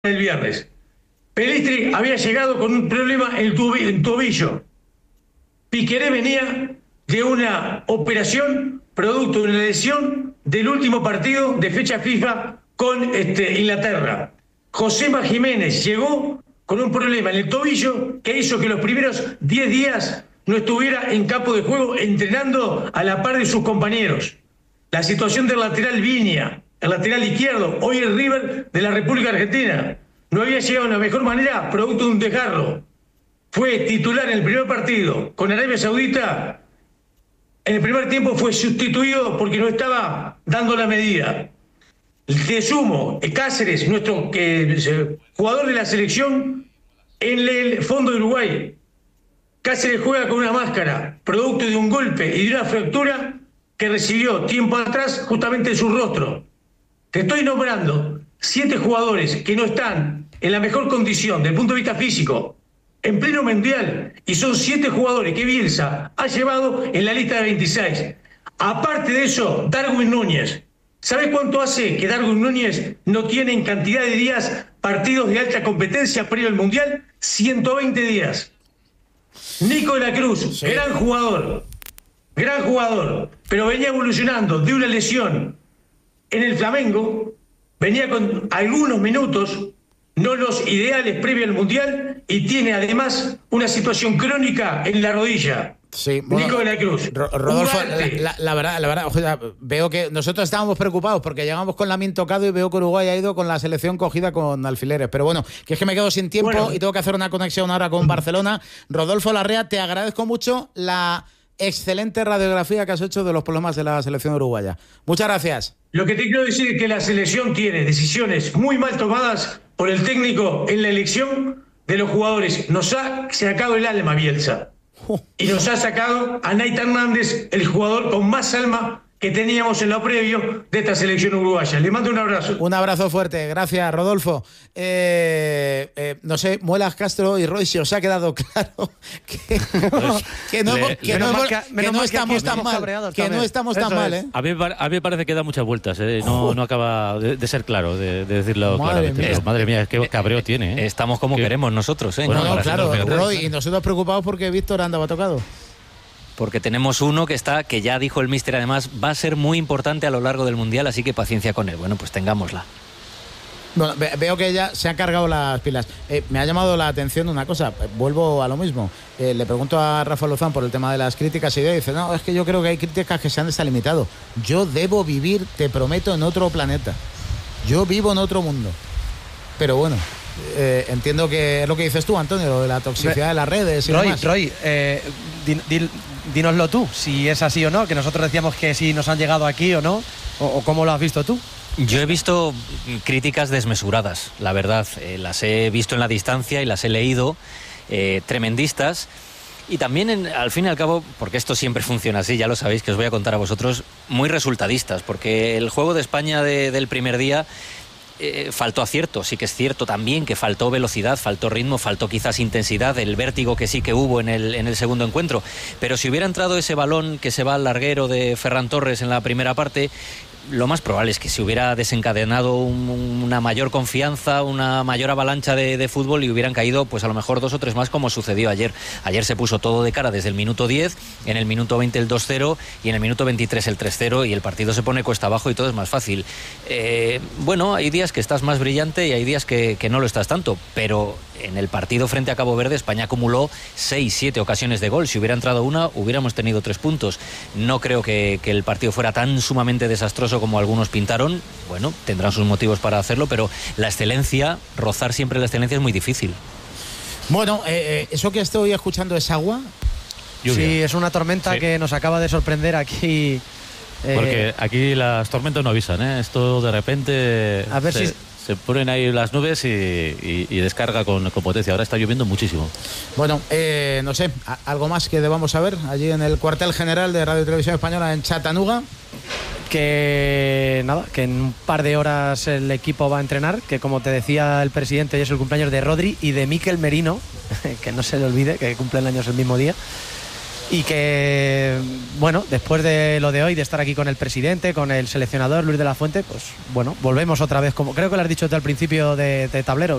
el viernes. Pelistri había llegado con un problema en el tobillo. Piqueré venía de una operación producto de una lesión del último partido de fecha FIFA con Inglaterra. Josema Jiménez llegó con un problema en el tobillo que hizo que los primeros 10 días no estuviera en campo de juego entrenando a la par de sus compañeros. La situación del lateral Viña, el lateral izquierdo, hoy el River de la República Argentina, no había llegado de la mejor manera producto de un desgarro. Fue titular en el primer partido con Arabia Saudita. En el primer tiempo fue sustituido porque no estaba dando la medida. De sumo, Cáceres, nuestro jugador de la selección en el fondo de Uruguay. Cáceres juega con una máscara, producto de un golpe y de una fractura que recibió tiempo atrás justamente en su rostro. Te estoy nombrando 7 jugadores que no están en la mejor condición desde el punto de vista físico, en pleno mundial, y son 7 jugadores que Bielsa ha llevado en la lista de 26. Aparte de eso, Darwin Núñez. ¿Sabes cuánto hace que Darwin Núñez no tiene en cantidad de días partidos de alta competencia previo al mundial? 120 días. Nico de la Cruz, sí. Gran jugador, pero venía evolucionando de una lesión en el Flamengo, venía con algunos minutos, no los ideales previo al mundial, y tiene además una situación crónica en la rodilla. Sí, bueno, Nico de la Cruz. Rodolfo, la verdad, o sea, veo que nosotros estábamos preocupados porque llegamos con Lamine tocado y veo que Uruguay ha ido con la selección cogida con alfileres. Pero bueno, que es que me quedo sin tiempo y tengo que hacer una conexión ahora con Barcelona. Rodolfo Larrea, te agradezco mucho la excelente radiografía que has hecho de los problemas de la selección uruguaya. Muchas gracias. Lo que te quiero decir es que la selección tiene decisiones muy mal tomadas por el técnico en la elección de los jugadores. Nos ha sacado el alma Bielsa. Y nos ha sacado a Naita Hernández, el jugador con más alma que teníamos en lo previo de esta selección uruguaya. Le mando un abrazo. Un abrazo fuerte, gracias Rodolfo. No sé, Muelas, Castro y Roy, si os ha quedado claro que no estamos tan mal. Que no estamos tan mal, ¿eh? A mí me parece que da muchas vueltas, ¿eh? No acaba de ser claro, de decirlo claramente. Madre mía, qué cabreo tiene, ¿eh? Estamos como queremos nosotros, ¿eh? Bueno, claro, Roy, y nosotros preocupados porque Víctor andaba tocado. Porque tenemos uno que ya dijo el míster, además va a ser muy importante a lo largo del Mundial, así que paciencia con él. Bueno, pues tengámosla. Bueno, veo que ya se han cargado las pilas. Me ha llamado la atención una cosa, vuelvo a lo mismo. Le pregunto a Rafa Lozán por el tema de las críticas y dice, no, es que yo creo que hay críticas que se han desalimitado. Yo debo vivir, te prometo, en otro planeta. Yo vivo en otro mundo. Pero bueno, entiendo que es lo que dices tú, Antonio, lo de la toxicidad de las redes y demás. Roy, dínoslo tú, si es así o no, que nosotros decíamos que si nos han llegado aquí o no, o cómo lo has visto tú. Yo he visto críticas desmesuradas, la verdad, las he visto en la distancia y las he leído, tremendistas, y también al fin y al cabo, porque esto siempre funciona así, ya lo sabéis, que os voy a contar a vosotros, muy resultadistas, porque el juego de España del primer día faltó acierto, sí que es cierto también que faltó velocidad, faltó ritmo, faltó quizás intensidad, el vértigo que sí que hubo en el segundo encuentro, pero si hubiera entrado ese balón que se va al larguero de Ferran Torres en la primera parte, lo más probable es que se hubiera desencadenado una mayor confianza, una mayor avalancha de fútbol y hubieran caído pues a lo mejor 2 o 3 más como sucedió ayer. Ayer se puso todo de cara desde el minuto 10, en el minuto 20 el 2-0 y en el minuto 23 el 3-0 y el partido se pone cuesta abajo y todo es más fácil. Bueno, hay días que estás más brillante y hay días que no lo estás tanto, pero en el partido frente a Cabo Verde España acumuló 6-7 ocasiones de gol. Si hubiera entrado una, hubiéramos tenido 3 puntos. No creo que el partido fuera tan sumamente desastroso como algunos pintaron. Bueno, tendrán sus motivos para hacerlo, pero la excelencia, rozar siempre la excelencia es muy difícil. Bueno, ¿eso que estoy escuchando es agua? Lluvia. Sí, es una tormenta que nos acaba de sorprender aquí. Porque aquí las tormentas no avisan, ¿eh? Esto de repente... A ver si... Se ponen ahí las nubes y descarga con potencia. Ahora está lloviendo muchísimo. Bueno, no sé, ¿algo más que debamos saber allí en el cuartel general de Radio y Televisión Española en Chattanooga? Que nada, que en un par de horas el equipo va a entrenar, que como te decía el presidente, hoy es el cumpleaños de Rodri y de Mikel Merino, que no se le olvide, que cumplen años el mismo día. y que, bueno, después de lo de hoy, de estar aquí con el presidente, con el seleccionador Luis de la Fuente, pues bueno, volvemos otra vez, como creo que lo has dicho desde el principio de tablero,